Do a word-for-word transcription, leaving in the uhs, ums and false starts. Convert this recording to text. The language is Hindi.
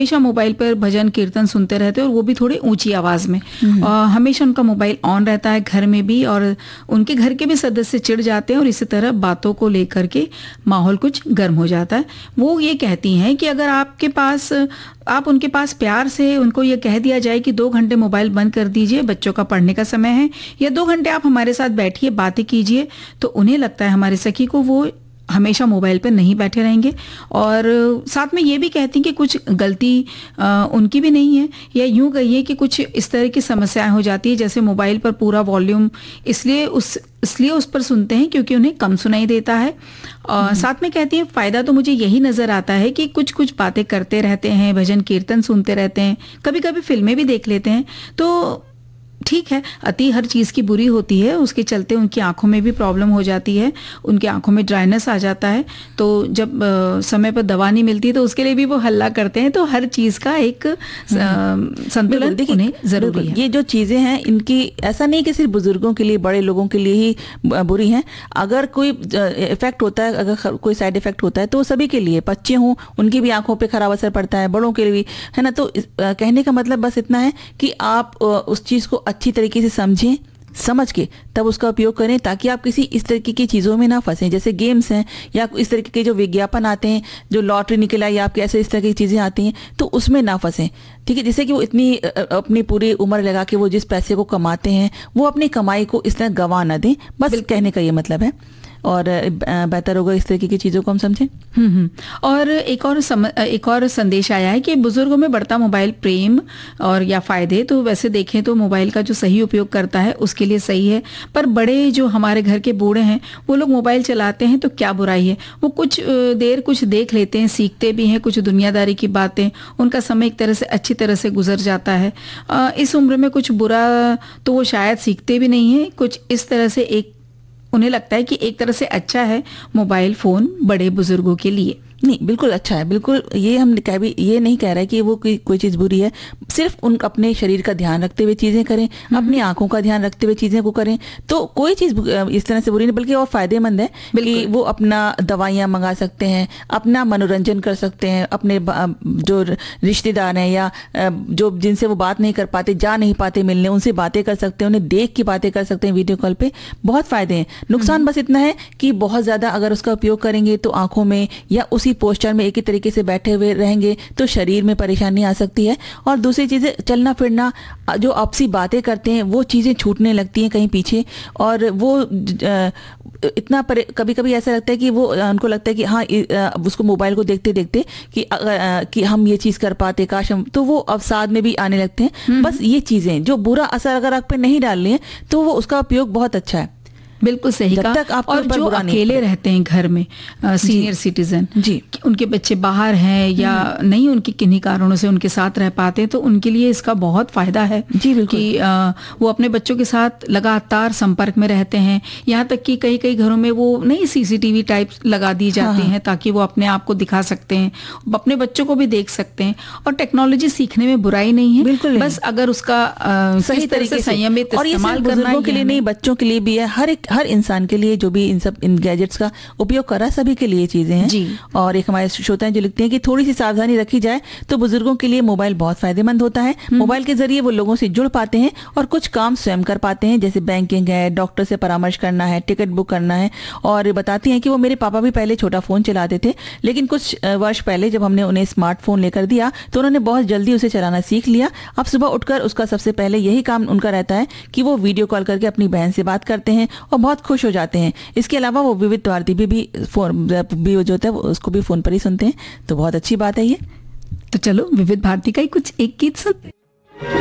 हमेशा मोबाइल पर भजन कीर्तन सुनते रहते हैं और वो भी थोड़ी ऊंची आवाज में। और हमेशा उनका मोबाइल ऑन रहता है घर में भी, और उनके घर के भी सदस्य चिढ़ जाते हैं और इसी तरह बातों को लेकर के माहौल कुछ गर्म हो जाता है। वो ये कहती हैं कि अगर आपके पास आप उनके पास प्यार से उनको ये कह दिया जाए कि दो घंटे मोबाइल बंद कर दीजिए, बच्चों का पढ़ने का समय है, या दो घंटे आप हमारे साथ बैठिए, बातें कीजिए, तो उन्हें लगता है हमारे सखी को वो हमेशा मोबाइल पर नहीं बैठे रहेंगे। और साथ में ये भी कहती हैं कि कुछ गलती आ, उनकी भी नहीं है, या यूं कहिए कि कुछ इस तरह की समस्याएं हो जाती है, जैसे मोबाइल पर पूरा वॉल्यूम इसलिए उस इसलिए उस पर सुनते हैं क्योंकि उन्हें कम सुनाई देता है। और साथ में कहती हैं फायदा तो मुझे यही नजर आता है कि कुछ कुछ बातें करते रहते हैं, भजन कीर्तन सुनते रहते हैं, कभी कभी फिल्में भी देख लेते हैं। तो ठीक है, अति हर चीज़ की बुरी होती है, उसके चलते उनकी आंखों में भी प्रॉब्लम हो जाती है, उनकी आंखों में ड्राइनेस आ जाता है। तो जब आ, समय पर दवा नहीं मिलती तो उसके लिए भी वो हल्ला करते हैं। तो हर चीज़ का एक संतुलन उन्हें ज़रूरी है। ये जो चीज़ें हैं इनकी ऐसा नहीं कि सिर्फ बुजुर्गों के लिए, बड़े लोगों के लिए ही बुरी हैं। अगर कोई इफेक्ट होता है, अगर कोई साइड इफेक्ट होता है तो सभी के लिए, बच्चे हों उनकी भी आंखों पर खराब असर पड़ता है, बड़ों के लिए भी, है ना। तो कहने का मतलब बस इतना है कि आप उस चीज़ को अच्छी तरीके से समझें, समझ के तब उसका उपयोग करें, ताकि आप किसी इस तरीके की चीज़ों में ना फंसें, जैसे गेम्स हैं या इस तरीके के जो विज्ञापन आते हैं, जो लॉटरी निकल आई, आप कैसे इस तरह की चीज़ें आती हैं, तो उसमें ना फंसें। ठीक है, जैसे कि वो इतनी अपनी पूरी उम्र लगा के वो जिस पैसे को कमाते हैं वो अपनी कमाई को इस तरह गंवा ना दें, बस कहने का ये मतलब है। और बेहतर होगा इस तरीके की चीज़ों को हम समझें। हम्म और एक और सम, एक और संदेश आया है कि बुजुर्गों में बढ़ता मोबाइल प्रेम और या फायदे, तो वैसे देखें तो मोबाइल का जो सही उपयोग करता है उसके लिए सही है, पर बड़े जो हमारे घर के बूढ़े हैं वो लोग मोबाइल चलाते हैं तो क्या बुराई है, वो कुछ देर कुछ देख लेते हैं, सीखते भी हैं कुछ दुनियादारी की बातें, उनका समय एक तरह से अच्छी तरह से गुजर जाता है। इस उम्र में कुछ बुरा तो वो शायद सीखते भी नहीं है, कुछ इस तरह से एक उन्हें लगता है कि एक तरह से अच्छा है मोबाइल फोन बड़े बुजुर्गों के लिए। नहीं, बिल्कुल अच्छा है, बिल्कुल। ये हम कह भी ये नहीं कह रहे कि वो कोई कोई चीज़ बुरी है, सिर्फ उन अपने शरीर का ध्यान रखते हुए चीज़ें करें, अपनी आंखों का ध्यान रखते हुए चीज़ें को करें, तो कोई चीज़ इस तरह से बुरी नहीं, बल्कि और फायदेमंद है कि वो अपना दवाइयाँ मंगा सकते हैं, अपना मनोरंजन कर सकते हैं, अपने जो रिश्तेदार हैं या जो जिनसे वो बात नहीं कर पाते, जा नहीं पाते मिलने, उनसे बातें कर सकते हैं, उन्हें देख के बातें कर सकते हैं वीडियो कॉल पे। बहुत फायदे हैं। नुकसान बस इतना है कि बहुत ज़्यादा अगर उसका उपयोग करेंगे तो आंखों में या उसी पोस्चर में एक ही तरीके से बैठे हुए रहेंगे तो शरीर में परेशानी आ सकती है। और दूसरी चीज़ें, चलना फिरना, जो आपसी बातें करते हैं वो चीज़ें छूटने लगती हैं कहीं पीछे, और वो इतना कभी कभी ऐसा लगता है कि वो उनको लगता है कि हाँ उसको मोबाइल को देखते देखते कि अगर कि हम ये चीज़ कर पाते काश हम, तो वो अवसाद में भी आने लगते हैं। बस ये चीज़ें जो बुरा असर अगर आप पे नहीं डाल रही हैं तो वो उसका उपयोग बहुत अच्छा है। बिल्कुल सही कहा। और जो अकेले रहते हैं घर में सीनियर सिटीजन, जी, उनके बच्चे बाहर हैं या नहीं उनके किन्हीं कारणों से उनके साथ रह पाते, तो उनके लिए इसका बहुत फायदा है जी, कि आ, वो अपने बच्चों के साथ लगातार संपर्क में रहते हैं। यहाँ तक कि कई कई घरों में वो नहीं सीसीटीवी टाइप लगा दी जाती हैं ताकि वो अपने आप को दिखा सकते हैं, अपने बच्चों को भी देख सकते हैं। और टेक्नोलॉजी सीखने में बुराई नहीं है, बिल्कुल बस अगर उसका सही तरीके से संयमित इस्तेमाल करना के लिए नहीं, बच्चों के लिए भी है, हर एक हर इंसान के लिए जो भी इन सब इन गैजेट्स का उपयोग कर रहा है, सभी के लिए चीजें हैं जी। और एक हमारे श्रोता हैं जो लिखते हैं कि थोड़ी सी सावधानी रखी जाए तो बुजुर्गों के लिए मोबाइल बहुत फायदेमंद होता है। मोबाइल के जरिए वो लोगों से जुड़ पाते हैं और कुछ काम स्वयं कर पाते हैं, जैसे बैंकिंग है, डॉक्टर से परामर्श करना है, टिकट बुक करना है। और बताती हैं कि वो मेरे पापा भी पहले छोटा फोन चलाते थे, लेकिन कुछ वर्ष पहले जब हमने उन्हें स्मार्टफोन लेकर दिया तो उन्होंने बहुत जल्दी उसे चलाना सीख लिया। अब सुबह उठकर उसका सबसे पहले यही काम उनका रहता है कि वो वीडियो कॉल करके अपनी बहन से बात करते हैं और बहुत खुश हो जाते हैं। इसके अलावा वो विविध भारती भी, भी फोन भी जो होता है उसको भी फोन पर ही सुनते हैं, तो बहुत अच्छी बात है ये। तो चलो विविध भारती का ही कुछ एक गीत सुनते हैं।